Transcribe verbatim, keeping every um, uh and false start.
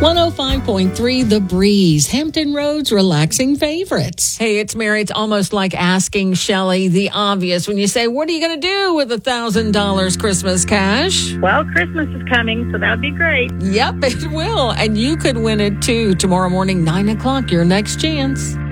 one oh five point three The Breeze, Hampton Road's relaxing favorites. Hey, it's Mary. It's almost like asking Shelley the obvious when you say, what are you going to do with a one thousand dollars Christmas cash? Well, Christmas is coming, so that would be great. Yep, it will. And you could win it too. Tomorrow morning, nine o'clock, your next chance.